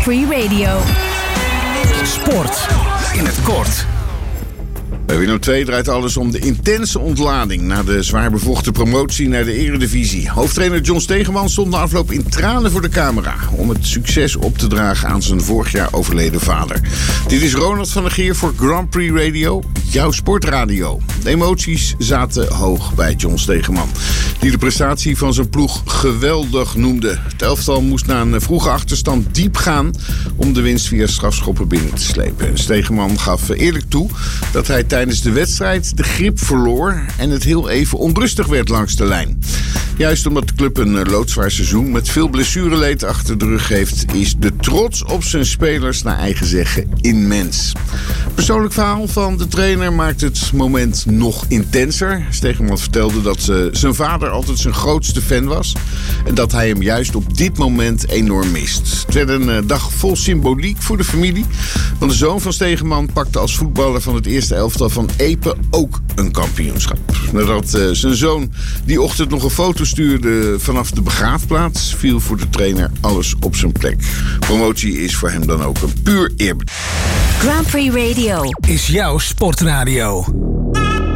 Prix Radio. Sport in het kort. Bij Willem II draait alles om de intense ontlading na de zwaar bevochten promotie naar de Eredivisie. Hoofdtrainer John Stegeman stond na afloop in tranen voor de camera om het succes op te dragen aan zijn vorig jaar overleden vader. Dit is Ronald van der Geer voor Grand Prix Radio, jouw sportradio. De emoties zaten hoog bij John Stegeman, die de prestatie van zijn ploeg geweldig noemde. Het elftal moest na een vroege achterstand diep gaan om de winst via strafschoppen binnen te slepen. Stegeman gaf eerlijk toe dat hij tijdens de wedstrijd de grip verloor en het heel even onrustig werd langs de lijn. Juist omdat de club een loodzwaar seizoen met veel blessureleed achter de rug heeft, is de trots op zijn spelers naar eigen zeggen immens. Persoonlijk verhaal van de trainer maakt het moment nog intenser. Stegeman vertelde dat zijn vader altijd zijn grootste fan was en dat hij hem juist op dit moment enorm mist. Het werd een dag vol symboliek voor de familie, want de zoon van Stegeman pakte als voetballer van het eerste elftal van Epe ook een kampioenschap. Nadat zijn zoon die ochtend nog een foto stuurde vanaf de begraafplaats, viel voor de trainer alles op zijn plek. Promotie is voor hem dan ook een puur eerbetoon. Grand Prix Radio is jouw sportradio.